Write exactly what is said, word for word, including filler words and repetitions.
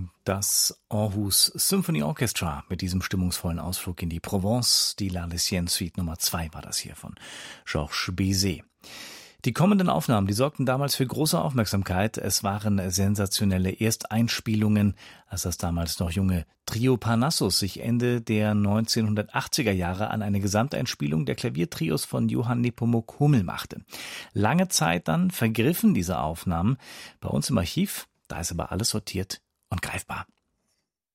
Morgen das Aarhus Symphony Orchestra mit diesem stimmungsvollen Ausflug in die Provence. Die La Lycienne Suite Nummer zwei war das hier von Georges Bizet. Die kommenden Aufnahmen, die sorgten damals für große Aufmerksamkeit. Es waren sensationelle Ersteinspielungen, als das damals noch junge Trio Parnassus sich Ende der neunzehnhundertachtziger Jahre an eine Gesamteinspielung der Klaviertrios von Johann Nepomuk Hummel machte. Lange Zeit dann vergriffen diese Aufnahmen bei uns im Archiv. Da ist aber alles sortiert und greifbar.